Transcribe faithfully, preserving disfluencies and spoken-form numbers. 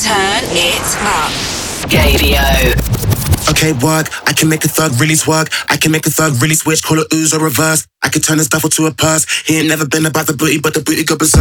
Turn it up. Gadio. Okay, work. I can make a thug really twerk. I can make a thug really switch, call it ooze or reverse. I can turn this duffel to a purse. He ain't never been about the booty, but the booty got berserk.